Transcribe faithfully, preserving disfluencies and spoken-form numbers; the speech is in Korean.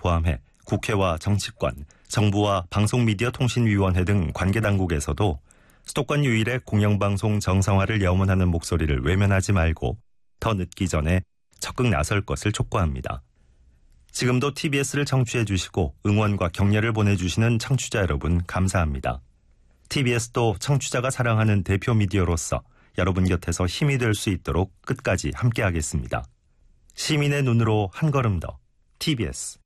포함해 국회와 정치권, 정부와 방송미디어통신위원회 등 관계당국에서도 수도권 유일의 공영방송 정상화를 염원하는 목소리를 외면하지 말고 더 늦기 전에 적극 나설 것을 촉구합니다. 지금도 티비에스를 청취해 주시고 응원과 격려를 보내주시는 청취자 여러분 감사합니다. 티비에스도 청취자가 사랑하는 대표 미디어로서 여러분 곁에서 힘이 될 수 있도록 끝까지 함께하겠습니다. 시민의 눈으로 한 걸음 더 티비에스